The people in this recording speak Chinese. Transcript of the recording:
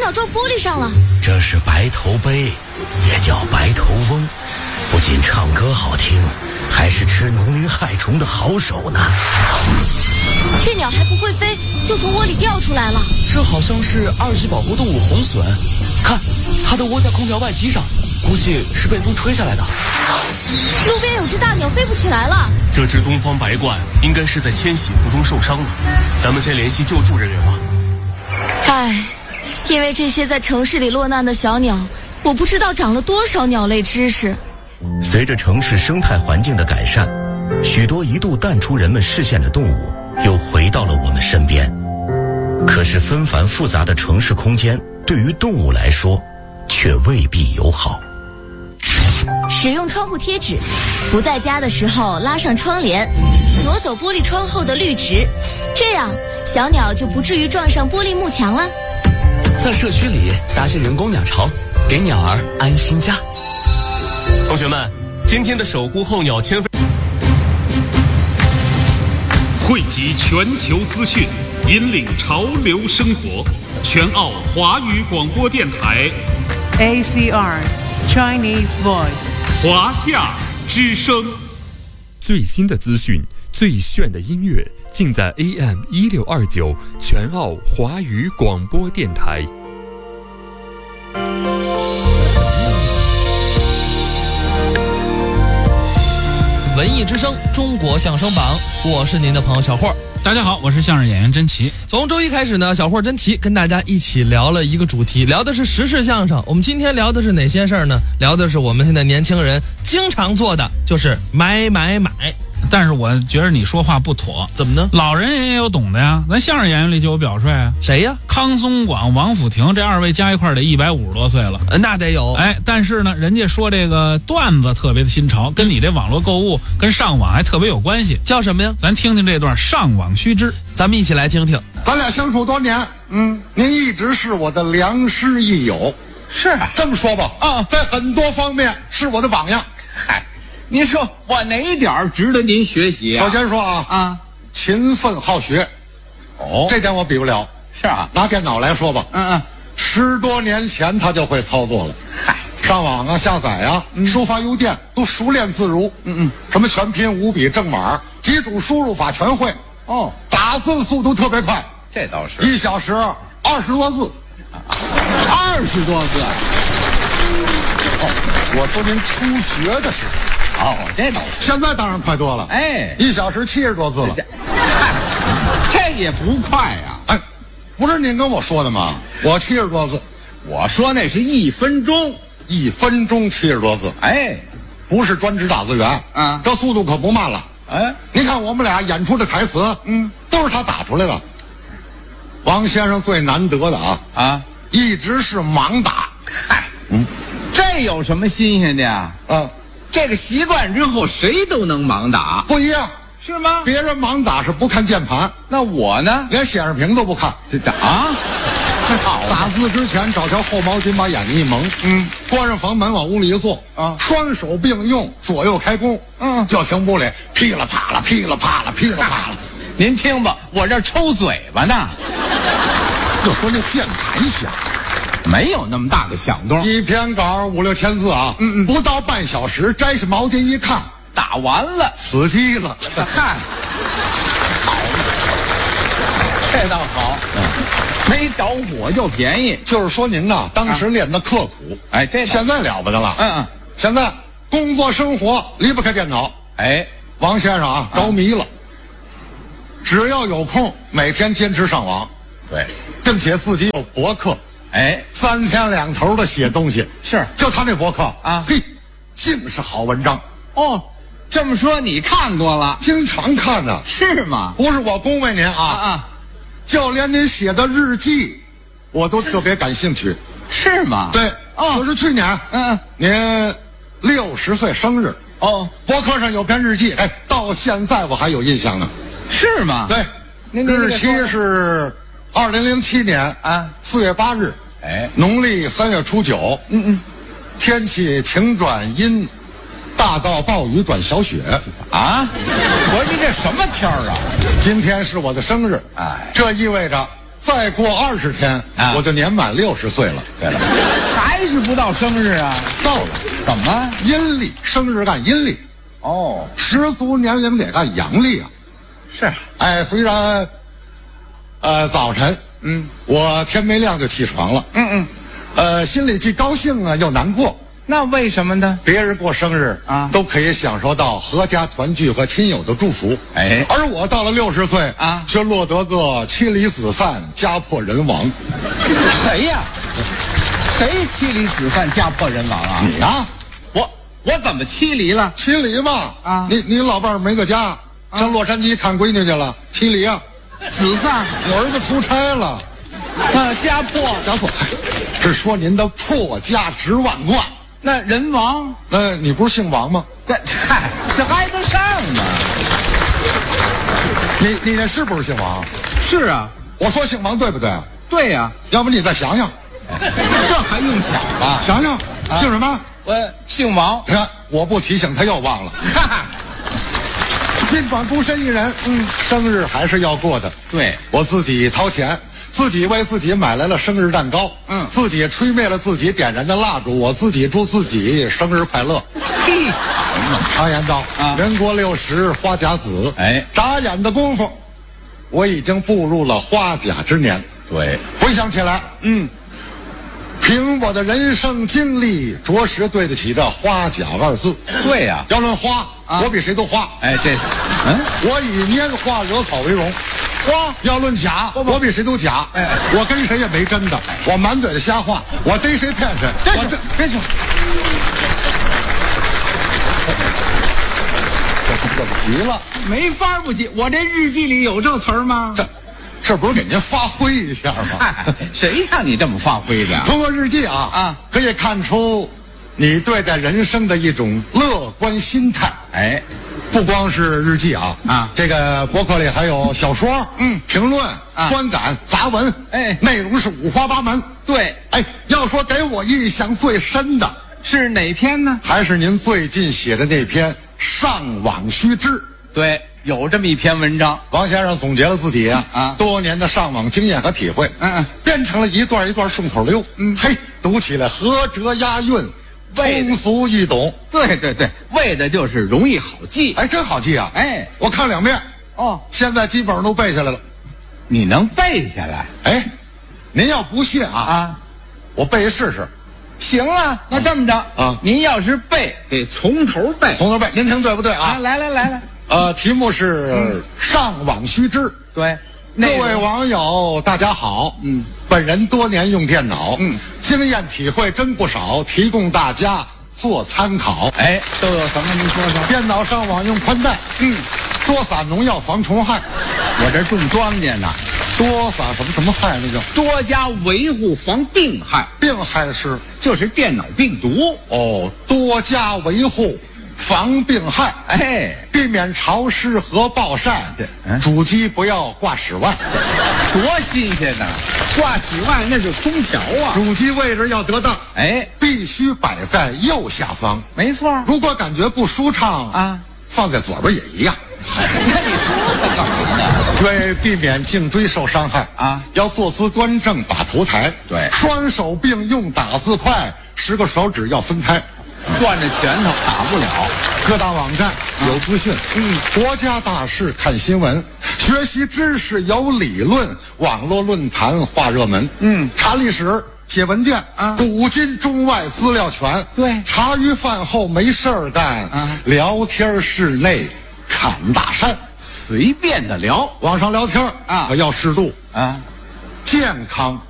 脑撞玻璃上了。 这是白头杯，也叫白头翁，不仅唱歌好听，还是吃农林害虫的好手呢。 这鸟还不会飞，就从窝里掉出来了。 这好像是2级保护动物红隼，看，它都窝在空调外机上，估计是被风吹下来的。 路边有只大鸟飞不起来了。 这只东方白鹳应该是在迁徙途中受伤了，咱们先联系救助人员吧。 唉，因为这些在城市里落难的小鸟，我不知道长了多少鸟类知识。 随着城市生态环境的改善，许多一度淡出人们视线的动物又回到了我们身边。可是纷繁复杂的城市空间对于动物来说却未必友好。 使用窗户贴纸，不在家的时候拉上窗帘，挪走玻璃窗后的绿植，这样小鸟就不至于撞上玻璃幕墙了。 在社区里搭些人工鸟巢，给鸟儿安心家。 同学们，今天的守护候鸟迁飞汇集全球资讯，引领潮流生活。全澳华语广播电台 ACR Chinese Voice 华夏之声。 最新的资讯，最炫的音乐，尽在 AM1629全澳华语广播电台。 文艺之声，中国相声榜，我是您的朋友小霍。 大家好，我是相声演员甄奇。 从周一开始呢，小霍甄奇跟大家一起聊了一个主题，聊的是时事相声。我们今天聊的是哪些事儿呢？聊的是我们现在年轻人经常做的，就是买。 但是我觉得你说话不妥。 怎么呢？ 老人也有懂的呀，咱相声演员里就有表率啊。 谁呀？ 康松广、王府亭这2位加一块得150多岁了。 那得有。 但是呢，人家说这个段子特别的新潮，跟你这网络购物跟上网还特别有关系。 叫什么呀？ 咱听听这段上网须知， 咱们一起来听听。 咱俩相处多年，您一直是我的良师益友。 是这么说吧，在很多方面是我的榜样。 嗨，您说我哪一点值得您学习啊？ 首先说勤奋好学。这点我比不了。 是啊， 拿电脑来说吧，10多年前他就会操作了。 嗨， 上网下载收发邮件都熟练自如。什么全拼、五笔、正码、几组输入法全会。打字速度特别快， 这倒是 1小时20多字。 20多字。 我说您初学的时候。 这倒是。 现在当然快多了。1小时70多字了。 这也不快呀。 不是您跟我说的吗？我70多字。 我说那是1分钟 ，1分钟70多字。不是专职打字员。这速度可不慢了。您看我们俩演出的台词，都是他打出来的。王先生最难得的一直是盲打。 这有什么新鲜的呀？这个习惯之后，谁都能盲打。 不一样。 是吗？ 别人盲打是不看键盘， 那我呢？ 连显示屏都不看。打字之前找条厚毛巾把眼睛一蒙，关上房门往屋里一坐，双手并用，左右开弓，就听屋里噼里啪啦噼里啪啦噼里啪啦。 您听吧，我这抽嘴巴呢。 就说那键盘响， 没有那么大的响动。 一篇稿5、6千字不到半小时，摘下毛巾一看， 打完了， 死机了。 嗨，好，这倒好，没着火就便宜。 就是说您当时练的刻苦， 这现在了不得了。现在工作生活离不开电脑。王先生着迷了，只要有空，每天坚持上网。 对， 并且自己有博客。3天2头的写东西。 是， 就他那博客尽是好文章。 这么说你看过了？ 经常看呢。 是吗？ 不是我恭维您就连您写的日记，我都特别感兴趣。 是吗？ 对。就是去年，您60岁生日。博客上有篇日记，到现在我还有印象呢。 是吗？ 对。日期是2007年4月8日，农历3月初9。天气晴转阴，大到暴雨转小雪。 我说你这什么天儿啊？ 今天是我的生日，这意味着再过20天，我就年满60岁了。 对了，还是不到生日啊？ 到了， 怎么？ 阴历，生日干阴历。 哦， 十足年龄得干阳历啊。 是。 哎，虽然，早晨，我天没亮就起床了。心里既高兴啊，又难过。 那为什么呢？ 别人过生日啊，都可以享受到阖家团聚和亲友的祝福。 哎， 而我到了60岁啊，却落得个妻离子散、家破人亡。 谁呀？谁妻离子散、家破人亡啊？ 你啊， 我怎么妻离了？ 妻离嘛啊！你老伴儿没在家，上洛杉矶看闺女去了，妻离啊。 子散， 我儿子出差了。 家破， 是说您的破家值万贯。 那人亡？ 你不是姓王吗？ 嗨，这挨得上吗？ 你那是不是姓王？ 是啊。 我说姓王对不对？ 对呀。 要不你再想想。 这还用想吧？ 想想，姓什么？ 我姓王。 你看，我不提醒他又忘了。尽管孤身一人，生日还是要过的。 对， 我自己掏钱。自己为自己买来了生日蛋糕，自己吹灭了自己点燃的蜡烛，我自己祝自己生日快乐。 嘿， 常言道，人过60花甲子，眨眼的功夫，我已经步入了花甲之年。 对， 回想起来，凭我的人生经历，着实对得起这花甲2字。 对呀， 要论花，我比谁都花。 哎，这， 我以拈花惹草为荣。要论假，我比谁都假。我跟谁也没真的，我满嘴的瞎话，我逮谁骗谁。 真是， 这急了， 没法不急。我这日记里有这词儿吗？ 这不是给您发挥一下吗？ 谁让你这么发挥的？ 通过日记可以看出你对待人生的一种乐观心态。 哎。 不光是日记这个博客里还有小说、评论、观感、杂文，内容是五花八门。 对， 要说给我印象最深的是哪篇呢？ 还是您最近写的那篇《上网须知》。 对，有这么一篇文章， 王先生总结了自己多年的上网经验和体会，编成了一段一段顺口溜。读起来合辙押韵。通俗易懂， 对，为的就是容易好记。 真好记啊！我看2遍，现在基本上都背下来了。 你能背下来？ 您要不信我背试试。 行了，那这么着您要是背，得从头背。 从头背，您听对不对啊？ 来。 题目是上网须知。 对， 各位网友大家好。本人多年用电脑，经验体会真不少，提供大家做参考。 都有什么？您说说。 电脑上网用宽带，多撒农药防虫害。 我这种庄稼呢， 多撒什么害？那叫多加维护防病害。 病害就是电脑病毒。 多加维护防病害。避免潮湿和暴晒。主机不要挂室外。 多新鲜呐！挂室外那是空调啊。 主机位置要得当。必须摆在右下方。 没错。 如果感觉不舒畅放在左边也一样。 那你说它干嘛呢？ 为避免颈椎受伤害要坐姿端正，把头抬。 对， 双手并用，打字快，10个手指要分开。 攥着拳头打不了。 各大网站有资讯，国家大事看新闻，学习知识有理论，网络论坛话热门。查历史写文件古今中外资料全。 对， 茶余饭后没事儿干聊天室内侃大山， 随便的聊。 网上聊天可要适度健康